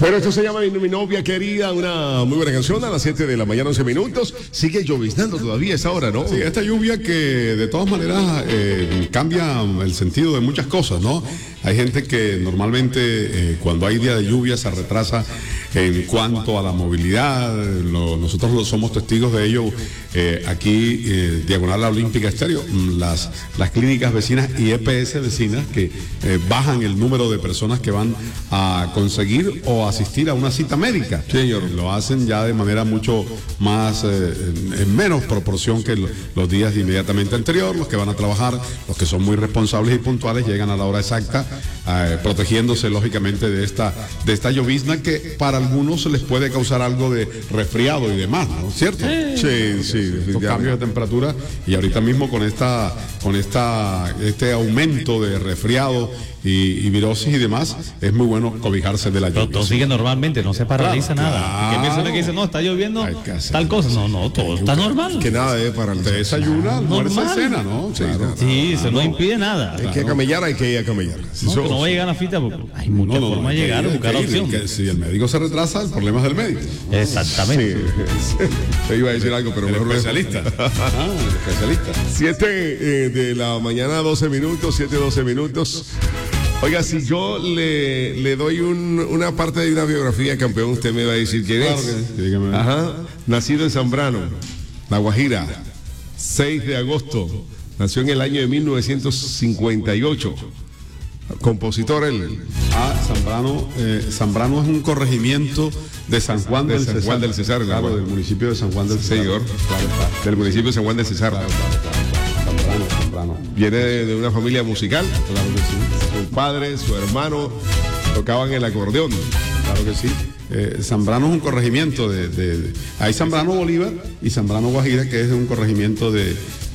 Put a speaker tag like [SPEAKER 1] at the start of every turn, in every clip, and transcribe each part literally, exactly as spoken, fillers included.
[SPEAKER 1] Pero esto se llama Mi, mi novia querida, una muy buena canción a las siete de la mañana, once minutos. Sigue lloviznando todavía a esa hora, ¿no?
[SPEAKER 2] Sí, esta lluvia que de todas maneras eh, cambia el sentido de muchas cosas, ¿no? Hay gente que normalmente eh, cuando hay día de lluvia se retrasa en cuanto a la movilidad. Lo, nosotros lo somos testigos de ello eh, aquí, eh, Diagonal La Olímpica Estéreo, las, las clínicas vecinas y E P S vecinas que eh, bajan el número de personas que van a conseguir o asistir a una cita médica.
[SPEAKER 1] Señor.
[SPEAKER 2] Eh, lo hacen ya de manera mucho más, eh, en, en menos proporción que lo, los días inmediatamente anterior. Los que van a trabajar, los que son muy responsables y puntuales, llegan a la hora exacta, eh, protegiéndose lógicamente de esta, de esta llovizna que para algunos les puede causar algo de resfriado y demás, ¿no? ¿Cierto?
[SPEAKER 1] Sí, sí.
[SPEAKER 2] Estos cambios de temperatura y ahorita mismo con esta, con esta, este aumento de resfriado y, y virosis y demás, es muy bueno cobijarse de la lluvia.
[SPEAKER 3] Todo, todo sigue normalmente, no se paraliza
[SPEAKER 2] Claro,
[SPEAKER 3] nada.
[SPEAKER 2] claro.
[SPEAKER 3] Y que piensan que dice, no, está lloviendo, tal cosa. No, no, todo está normal.
[SPEAKER 1] Que nada debe paralizar.
[SPEAKER 2] Desayuna, almuerza y
[SPEAKER 3] Normal.
[SPEAKER 2] cena, ¿no?
[SPEAKER 1] Sí,
[SPEAKER 2] Claro.
[SPEAKER 3] Sí, eso no impide nada.
[SPEAKER 1] Hay que camellar, hay que ir a camellar. Si
[SPEAKER 3] No,
[SPEAKER 1] sos-
[SPEAKER 3] que no va a llegar a la fiesta porque hay muchas
[SPEAKER 2] No, no, no,
[SPEAKER 3] formas de
[SPEAKER 2] hay que
[SPEAKER 3] llegar,
[SPEAKER 2] ir,
[SPEAKER 3] buscar
[SPEAKER 2] hay que ir,
[SPEAKER 3] opción.
[SPEAKER 2] que si el médico se retrasa, el problema es del médico.
[SPEAKER 3] Exactamente.
[SPEAKER 1] Sí. Te iba a decir algo, pero
[SPEAKER 2] El
[SPEAKER 1] mejor lo dejo.
[SPEAKER 2] especialista. Ah, el especialista.
[SPEAKER 1] siete eh, de la mañana, doce minutos, siete, doce minutos. Oiga, si yo le, le doy un- una parte de una biografía, campeón, usted me va a decir quién
[SPEAKER 2] Claro
[SPEAKER 1] es.
[SPEAKER 2] que sí, dígame.
[SPEAKER 1] Ajá. Nacido en Zambrano, La Guajira, seis de agosto. Nació en el año de mil novecientos cincuenta y ocho. Compositor él.
[SPEAKER 2] Ah, Zambrano, eh, Zambrano es un corregimiento de San Juan
[SPEAKER 1] De
[SPEAKER 2] del
[SPEAKER 1] San
[SPEAKER 2] Cesar.
[SPEAKER 1] Juan del Cesar,
[SPEAKER 2] claro,
[SPEAKER 1] ¿no?
[SPEAKER 2] del municipio de San Juan del Cesar.
[SPEAKER 1] Señor.
[SPEAKER 2] Claro, claro,
[SPEAKER 1] Del municipio de San Juan del Cesar.
[SPEAKER 2] claro, claro, claro. Zambrano, Zambrano.
[SPEAKER 1] Viene de, de una familia musical.
[SPEAKER 2] Claro que sí.
[SPEAKER 1] Su padre, su hermano tocaban el acordeón.
[SPEAKER 2] Claro que sí. Eh, Zambrano es un corregimiento de, de- de- hay Zambrano Bolívar y Zambrano Guajira, que es un corregimiento de,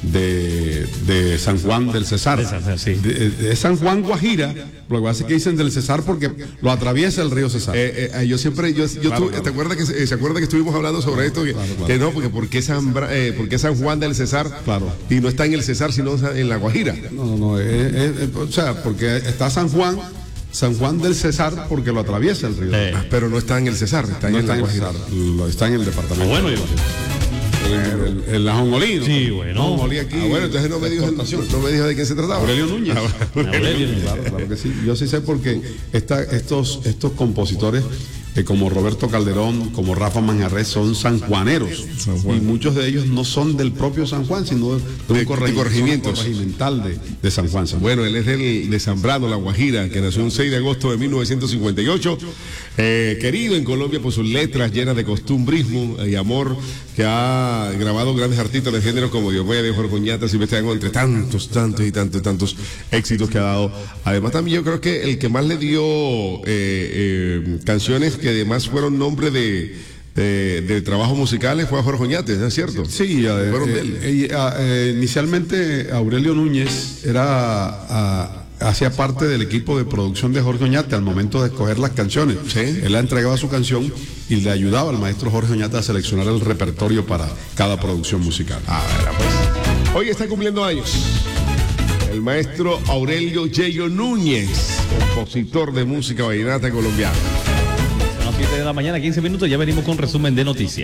[SPEAKER 2] de, de San Juan del Cesar.
[SPEAKER 3] De Cesar, sí.
[SPEAKER 2] De, de San Juan Guajira, lo que pasa es que dicen del Cesar porque lo atraviesa el río Cesar.
[SPEAKER 1] Eh, eh, yo siempre, yo, yo
[SPEAKER 2] Claro,
[SPEAKER 1] tuve-
[SPEAKER 2] claro.
[SPEAKER 1] ¿te acuerdas que se, se acuerda que estuvimos hablando sobre esto? Que,
[SPEAKER 2] claro, claro.
[SPEAKER 1] que no, porque ¿por qué San, Bra- eh, por qué San Juan del Cesar?
[SPEAKER 2] Claro.
[SPEAKER 1] Y no está en el Cesar, sino en la Guajira.
[SPEAKER 2] No, no, no, es- es- es- o sea, porque está San Juan, San Juan del Cesar porque lo atraviesa el río.
[SPEAKER 3] Eh.
[SPEAKER 1] Ah, pero no está en el Cesar, está
[SPEAKER 2] No
[SPEAKER 1] en
[SPEAKER 2] está
[SPEAKER 1] la
[SPEAKER 2] en el
[SPEAKER 1] Guajira.
[SPEAKER 2] Cesar, lo- está en el departamento.
[SPEAKER 3] Bueno, yo.
[SPEAKER 2] El, el, el ajonjolí, ¿no?
[SPEAKER 3] Sí, bueno.
[SPEAKER 2] Ajonjolí aquí.
[SPEAKER 1] Ah, bueno, entonces no me, dijo, no me dijo de quién se trataba.
[SPEAKER 2] Aurelio Núñez.
[SPEAKER 3] Aurelio Núñez.
[SPEAKER 2] Claro, claro que sí. Yo sí sé porque esta, estos, estos compositores, eh, como Roberto Calderón, como Rafa Manjarres, son sanjuaneros.
[SPEAKER 1] San Juan.
[SPEAKER 2] Y muchos de ellos no son del propio San Juan, sino de, de un
[SPEAKER 1] De- de
[SPEAKER 2] corregi-
[SPEAKER 1] corregimientos.
[SPEAKER 2] corregimental de, de San Juan. San Juan.
[SPEAKER 1] Bueno, él es del, de Zambrano, La Guajira, que nació el seis de agosto de mil novecientos cincuenta y ocho. Eh, querido en Colombia por sus letras llenas de costumbrismo y amor, que ha grabado grandes artistas de género como Diomedes, Jorge Oñate, Silvestre Dangond, entre tantos, tantos y tantos, tantos éxitos que ha dado. Además, también yo creo que el que más le dio eh, eh, canciones que además fueron nombre de, de, de trabajos musicales fue a Jorge Oñate, ¿no es cierto?
[SPEAKER 2] Sí, eh,
[SPEAKER 1] Fueron de
[SPEAKER 2] eh,
[SPEAKER 1] él.
[SPEAKER 2] eh, ah, eh, inicialmente Aurelio Núñez era ah, hacía parte del equipo de producción de Jorge Oñate al momento de escoger las canciones.
[SPEAKER 1] Sí.
[SPEAKER 2] Él le entregaba su canción y le ayudaba al maestro Jorge Oñate a seleccionar el repertorio para cada producción musical.
[SPEAKER 1] A ver, pues. Hoy está cumpliendo años el maestro Aurelio Yello Núñez, compositor de música vallenata colombiana.
[SPEAKER 3] Son las siete de la mañana, quince minutos, ya venimos con resumen de noticias.